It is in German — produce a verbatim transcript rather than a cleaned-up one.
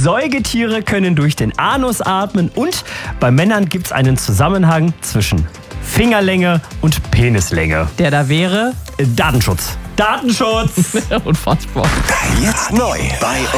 Säugetiere können durch den Anus atmen und bei Männern gibt es einen Zusammenhang zwischen Fingerlänge und Penislänge. Der da wäre? Datenschutz. Datenschutz! Unfassbar. Jetzt neu bei